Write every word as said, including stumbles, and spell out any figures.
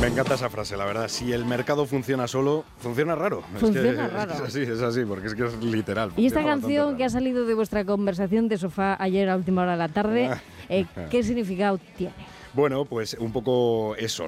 encanta esa frase, la verdad. Si el mercado funciona solo, funciona raro. Funciona es que, raro. Es así, es así, porque es que es literal. Y esta funciona canción bastante que ha raro. salido de vuestra conversación de sofá ayer a última hora de la tarde, eh, ¿qué significado tiene? Bueno, pues un poco eso,